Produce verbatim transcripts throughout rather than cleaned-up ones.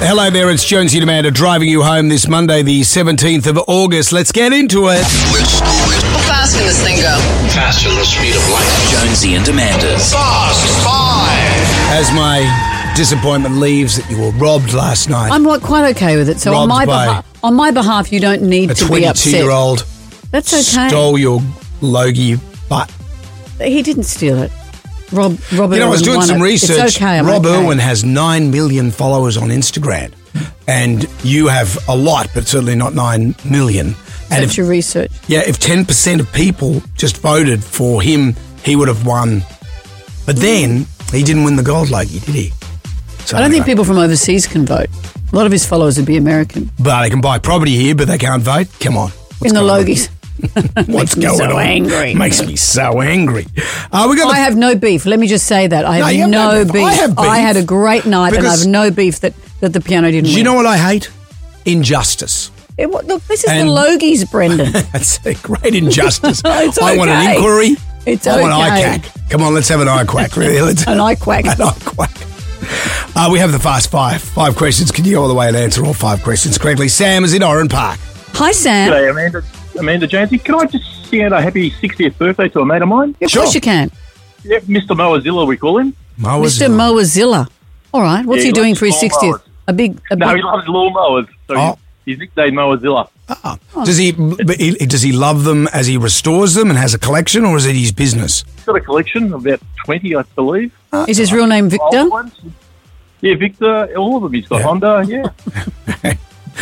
Hello there, it's Jonesy and Amanda driving you home this Monday, the seventeenth of August. Let's get into it. Let's go. How fast can this thing go? Faster than the speed of light. Jonesy and Amanda. Fast Five. As my disappointment leaves that you were robbed last night. I'm like, quite okay with it. So on Robbed my, by behalf, on my behalf, you don't need a to be upset. twenty-two-year-old That's okay. stole your Logie butt. He didn't steal it. Rob, Robert You know, I was Irwin doing won some it. research. It's okay, I'm Rob okay. Irwin has nine million followers on Instagram. And you have a lot, but certainly not nine million. And That's if, your research. yeah, if ten percent of people just voted for him, he would have won. But then he didn't win the gold Logie, did he? So I don't think anyway. people from overseas can vote. A lot of his followers would be American. But they can buy property here, but they can't vote. Come on. What's In the going on? Logies. What's me going so on? angry. Makes me so angry. Uh, we got the I have no beef. Let me just say that. I No, have you have no no beef. beef. I have beef. I had a great night and I Because- have no beef that, that the piano didn't Do win. you know what I hate? Injustice. It, wa- look, this is And- the Logies, Brendan. That's a great injustice. It's I want an okay. inquiry. It's I want okay. I C A C. Come on, let's have an I C A C. Really, let's An eye quack. An I C A C. Uh, we have the fast five. Five questions. Can you go all the way and answer all five questions correctly? Sam is in Oran Park. Hi, Sam. G'day, Amanda. Amanda Jonesy. Can I just send a happy sixtieth birthday to a mate of mine? Of Sure. course you can. Yep, Mister Moazilla, we call him. Mo was Mister Moazilla. All right. What's Yeah, he he doing likes for his lawn sixtieth? mowers. A big, a No, big. he loves lawnmowers, so Oh. he's, he's nicknamed Moazilla. Ah. Does he, but he does he love them as he restores them and has a collection, or is it his business? He's got a collection of about twenty, I believe. Is his real name Victor? Old ones. Yeah, Victor, all of them. He's got Yeah. Honda, yeah.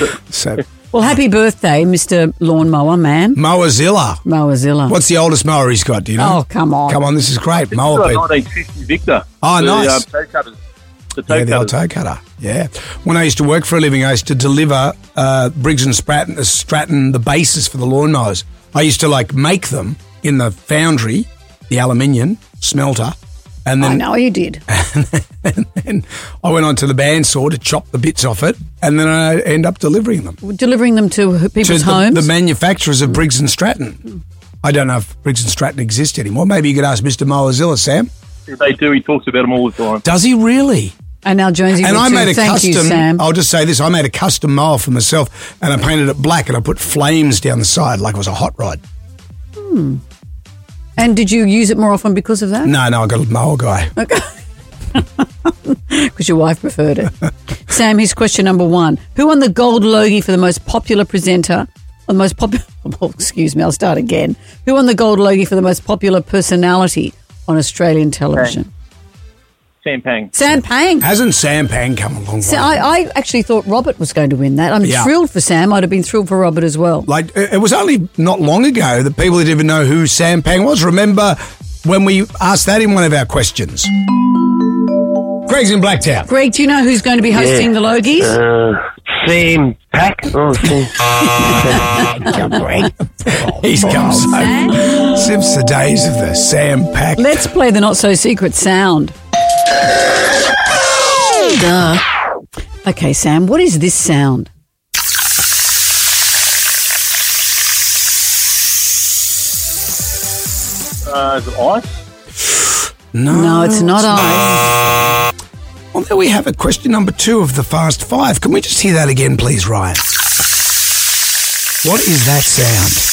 So Well, happy birthday, Mister Lawnmower Man. Moazilla. Moazilla. What's the oldest mower he's got? Do you know? Oh, come on. Come on, this is great. He's Mower got a people. nineteen fifty Victor. Oh, the, nice. Um, toe cutters. The toe Yeah, the old cutters. toe cutter. Yeah. When I used to work for a living, I used to deliver uh, Briggs and Stratton, uh, Stratton the bases for the lawnmowers. I used to like make them in the foundry, the aluminium smelter, and I then know you did. and then I went on to the bandsaw to chop the bits off it, and then I end up delivering them Delivering them to to people's the, homes. the manufacturers of Briggs and Stratton. I don't know if Briggs and Stratton exist anymore. Maybe you could ask Mister Moazilla, Sam. They do. He talks about them all the time. Does he really? and now Jonesy And will I too. made a Thank custom. you, Sam. I'll just say this: I made a custom mower for myself, and I painted it black, and I put flames down the side like it was a hot rod. And did you use it more often because of that? No, no, I got a mower guy. Because your wife preferred it. Sam, here's question number one. Who won the Gold Logie for the most popular presenter? Or the most popular, oh, excuse me, I'll start again. Who won the Gold Logie for the most popular personality on Australian television? Sam Pang. Sam Pang. Hasn't Sam Pang come a long way? So I, I actually thought Robert was going to win that. I'm Yeah. thrilled for Sam. I'd have been thrilled for Robert as well. Like, it it was only not long ago that people didn't even know who Sam Pang was. Remember when we asked that in one of our questions? Greg's in Blacktown. Greg, do you know who's going to be hosting the Logies? Uh, Sam Pack. Oh, Sam. He's come so. Sam? Since the days of the Sam Pack. Let's play the not-so-secret sound. Duh. Okay, Sam, what is this sound? Uh, is it ice? No, No, it's not ice. Well, there we have it. Question number two of the Fast Five. Can we just hear that again, please, Ryan? What is that sound?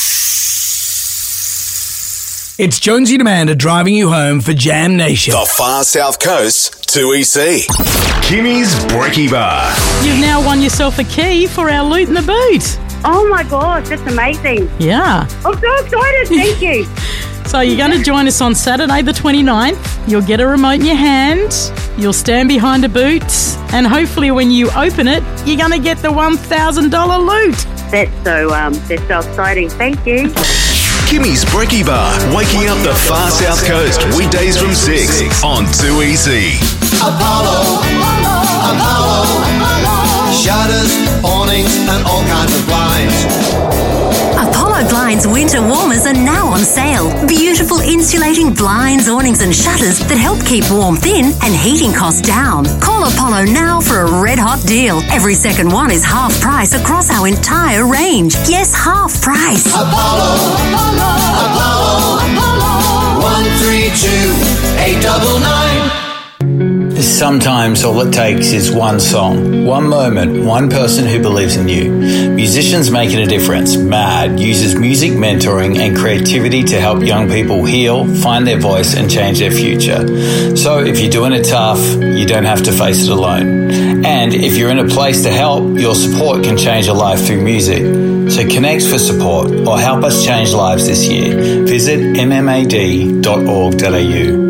It's Jonesy and Amanda driving you home for Jam Nation. The far south coast to E C. Kimmy's Brekkie Bar. You've now won yourself a key for our Loot in the Boot. Oh my gosh, that's amazing. Yeah. I'm so excited. Thank you. So you're going to join us on Saturday the twenty-ninth. You'll get a remote in your hand. You'll stand behind a boot. And hopefully when you open it, you're going to get the one thousand dollars loot. That's so um that's so exciting. Thank you. Kimmy's Brekkie Bar. Waking up the far south coast. Weekdays from six on two E C. Apollo, Apollo, Apollo. Shutters, awnings, and all kinds of blinds. Apollo Blinds winter warmers are now on sale. Beautiful insulating blinds, awnings and shutters that help keep warmth in and heating costs down. Call Apollo now for a red hot deal. Every second one is half price across our entire range. Yes, half price. Apollo, Apollo, Apollo, Apollo. One three two eight double nine. Sometimes all it takes is one song, one moment, one person who believes in you. Musicians Making a Difference, MAD, uses music mentoring and creativity to help young people heal, find their voice and change their future. So if you're doing it tough, you don't have to face it alone. And if you're in a place to help, your support can change a life through music. So connect for support or help us change lives this year. Visit m m a d dot org dot a u.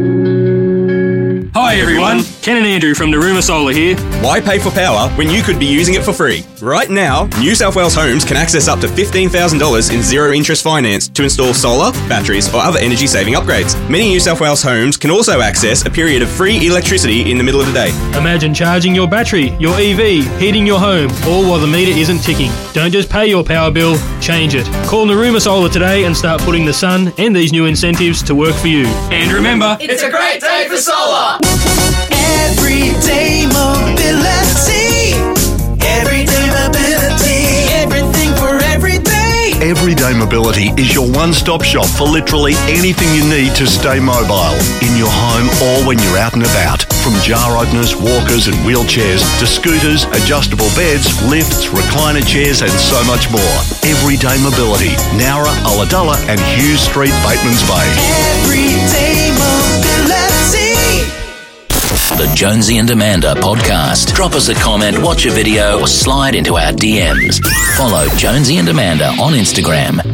Hi everyone, Ken and Andrew from Naruma Solar here. Why pay for power when you could be using it for free? Right now, New South Wales homes can access up to fifteen thousand dollars in zero-interest finance to install solar, batteries or other energy-saving upgrades. Many New South Wales homes can also access a period of free electricity in the middle of the day. Imagine charging your battery, your E V, heating your home, all while the meter isn't ticking. Don't just pay your power bill, change it. Call Naruma Solar today and start putting the sun and these new incentives to work for you. And remember, It's a great day for solar. Everyday mobility. Everyday mobility. Everything for every day. Everyday Mobility is your one-stop shop for literally anything you need to stay mobile, in your home or when you're out and about. From jar openers, walkers and wheelchairs to scooters, adjustable beds, lifts, recliner chairs and so much more. Everyday Mobility, Nowra, Ulladulla and Hughes Street, Batemans Bay. Everyday mobility. The Jonesy and Amanda podcast. Drop us a comment, watch a video, or slide into our D Ms. Follow Jonesy and Amanda on Instagram